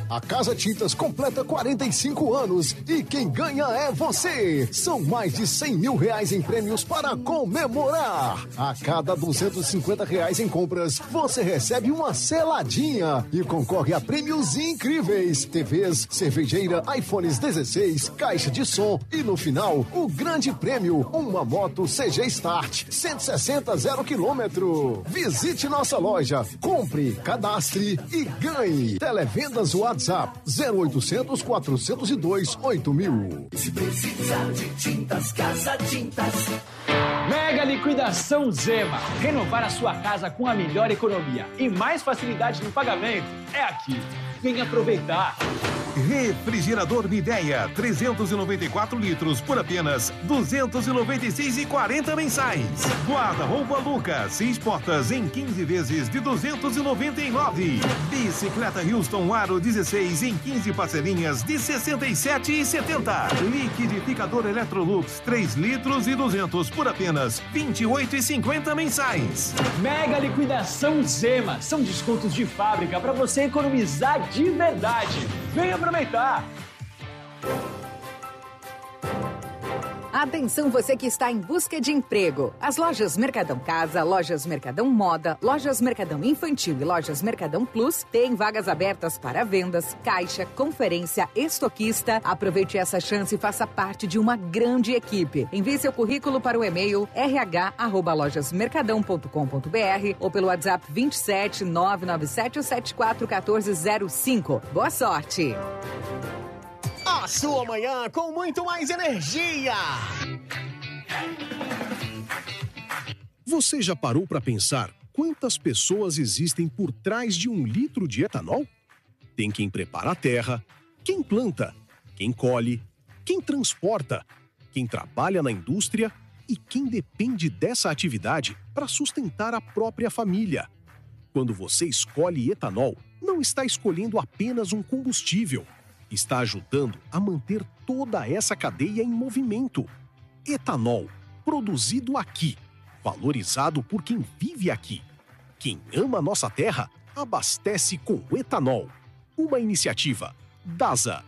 A Casa Tintas completa 45 anos e quem ganha é você. São mais de 100 mil reais em prêmios para comemorar. A cada 250 reais em compras, você recebe uma seladinha e concorre a prêmios incríveis. TVs, cervejeira, iPhones 16, caixa de som e no final, o grande prêmio, uma moto CG Start, 160 0 km. Visite nossa loja, compre, cadastre e ganhe. Televendas WhatsApp 0800 402 8000. Se precisar de tintas, Casa Tintas. Mega liquidação Zema. Renovar a sua casa com a melhor economia e mais facilidade no pagamento é aqui. Venha aproveitar. Refrigerador Midea, 394 litros por apenas R$ 296,40 mensais. Guarda-roupa Lucas, 6 portas em 15 vezes de R$ 299. Bicicleta Houston Aro 16 em 15 parcelinhas de R$ 67,70. Liquidificador Electrolux, 3 litros e 200 por apenas R$ 28,50 mensais. Mega liquidação Zema. São descontos de fábrica para você economizar de verdade. Venha aproveitar! Atenção você que está em busca de emprego. As lojas Mercadão Casa, lojas Mercadão Moda, lojas Mercadão Infantil e lojas Mercadão Plus têm vagas abertas para vendas, caixa, conferência, estoquista. Aproveite essa chance e faça parte de uma grande equipe. Envie seu currículo para o e-mail rh@lojasmercadão.com.br ou pelo WhatsApp 27 997 74 1405. Boa sorte! A sua manhã com muito mais energia. Você já parou para pensar quantas pessoas existem por trás de 1 litro de etanol? Tem quem prepara a terra, quem planta, quem colhe, quem transporta, quem trabalha na indústria e quem depende dessa atividade para sustentar a própria família. Quando você escolhe etanol, não está escolhendo apenas um combustível. Está ajudando a manter toda essa cadeia em movimento. Etanol, produzido aqui, valorizado por quem vive aqui. Quem ama nossa terra, abastece com etanol. Uma iniciativa DASA.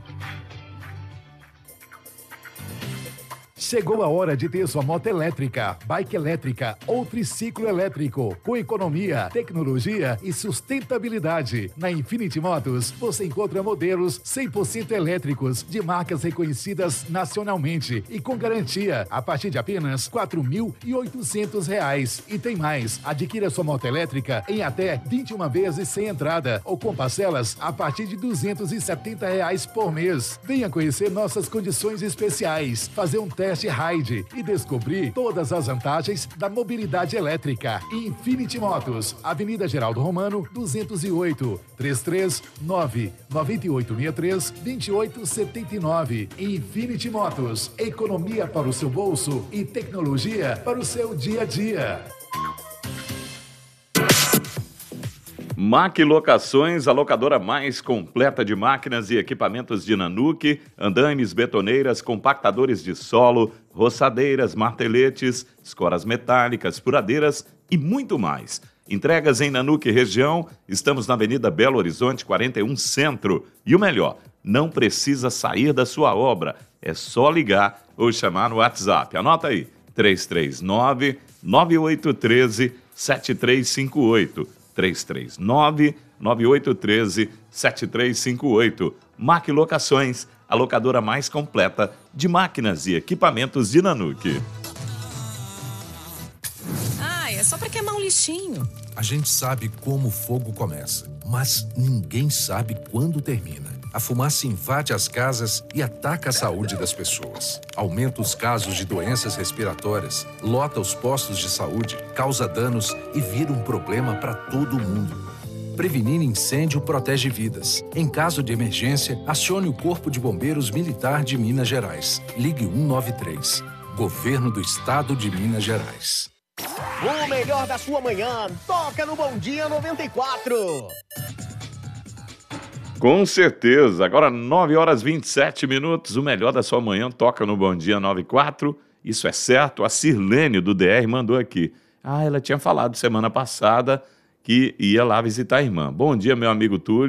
Chegou a hora de ter sua moto elétrica, bike elétrica ou triciclo elétrico, com economia, tecnologia e sustentabilidade. Na Infinity Motos, você encontra modelos 100% elétricos de marcas reconhecidas nacionalmente e com garantia a partir de apenas R$ 4.800. E tem mais, adquira sua moto elétrica em até 21 vezes sem entrada ou com parcelas a partir de R$ 270 por mês. Venha conhecer nossas condições especiais, fazer um teste Ride e descobrir todas as vantagens da mobilidade elétrica. Infinity Motos, Avenida Geraldo Romano, 208, 339-9863-2879. Infinity Motos, economia para o seu bolso e tecnologia para o seu dia a dia. Mac Locações, a locadora mais completa de máquinas e equipamentos de Nanuque, andaimes, betoneiras, compactadores de solo, roçadeiras, marteletes, escoras metálicas, furadeiras e muito mais. Entregas em Nanuque região, estamos na Avenida Belo Horizonte, 41 Centro. E o melhor, não precisa sair da sua obra, é só ligar ou chamar no WhatsApp. Anota aí, 339-9813-7358. 339-9813-7358. Mac Locações, a locadora mais completa de máquinas e equipamentos de Nanuque. É só pra queimar um lixinho. A gente sabe como o fogo começa, mas ninguém sabe quando termina. A fumaça invade as casas e ataca a saúde das pessoas. Aumenta os casos de doenças respiratórias, lota os postos de saúde, causa danos e vira um problema para todo mundo. Prevenir incêndio protege vidas. Em caso de emergência, acione o Corpo de Bombeiros Militar de Minas Gerais. Ligue 193. Governo do Estado de Minas Gerais. O melhor da sua manhã toca no Bom Dia 94. Com certeza. Agora 9h27. O melhor da sua manhã toca no Bom Dia 94. Isso é certo. A Sirlene do DR mandou aqui. Ela tinha falado semana passada que ia lá visitar a irmã. Bom dia, meu amigo Túlio.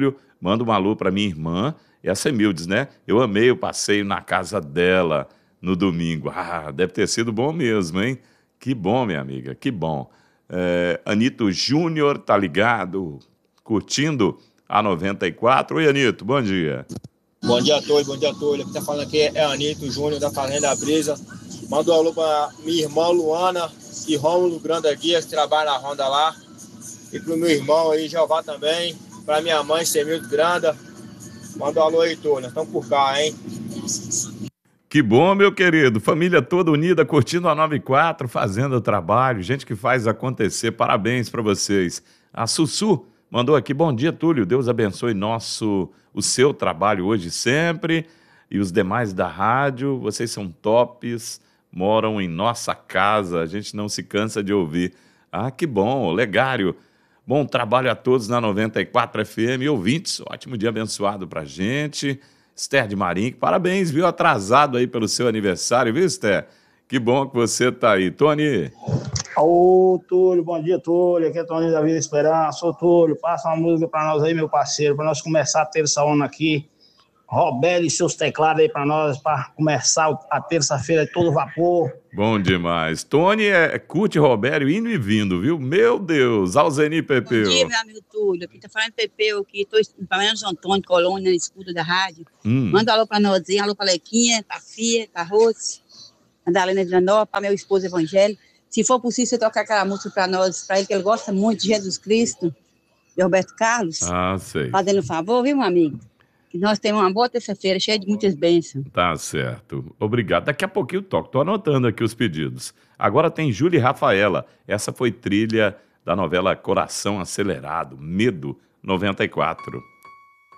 Manda um alô para minha irmã, essa é Mildes, né? Eu amei o passeio na casa dela no domingo. Ah, deve ter sido bom mesmo, hein? Que bom, minha amiga, que bom. Anito Júnior, tá ligado? Curtindo a 94. Oi, Anito, bom dia. Bom dia a todos, bom dia a todos. Quem tá falando aqui é Anito Júnior, da Fazenda Brisa. Manda um alô pra minha irmã Luana e Rômulo Grande aqui, que trabalha na Honda lá. E pro meu irmão aí, Jeová também. Pra minha mãe, Semildo Granda. Manda um alô aí, Túlio. Nós estamos por cá, hein? Que bom, meu querido. Família toda unida, curtindo a 94, fazendo o trabalho. Gente que faz acontecer. Parabéns para vocês. A Sussu mandou aqui, bom dia, Túlio. Deus abençoe o seu trabalho hoje e sempre. E os demais da rádio, vocês são tops, moram em nossa casa. A gente não se cansa de ouvir. Ah, que bom, Legário. Bom trabalho a todos na 94 FM. Ouvintes, ótimo dia abençoado pra gente. Esther de Marim, parabéns, viu? Atrasado aí pelo seu aniversário, viu, Esther? Que bom que você tá aí. Tony. Ô, Túlio, bom dia, Túlio. Aqui é Tony da Vida Esperança. Ô, Túlio, passa uma música pra nós aí, meu parceiro, pra nós começar a terça-feira aqui. Robele e seus teclados aí pra nós, pra começar a terça-feira todo vapor. Bom demais. Tony curte Robério indo e vindo, viu? Meu Deus, Alzeni Pepeu. Bom dia, meu amigo Túlio. Aqui tá falando Pepeu, aqui tô pra menos Antônio, Colônia, na escuta da rádio. Manda um alô pra nós, alô pra Lequinha, pra Fia, pra Rose, Andalena Villanova, pra meu esposo Evangelho. Se for possível, você tocar aquela música pra nós, pra ele, que ele gosta muito de Jesus Cristo, de Roberto Carlos. Ah, sei. Fazendo um favor, viu, meu amigo? Que nós temos uma boa terça-feira, cheia de muitas bênçãos. Tá certo. Obrigado. Daqui a pouquinho eu toco. Tô anotando aqui os pedidos. Agora tem Júlia e Rafaela. Essa foi trilha da novela Coração Acelerado, Medo, 94.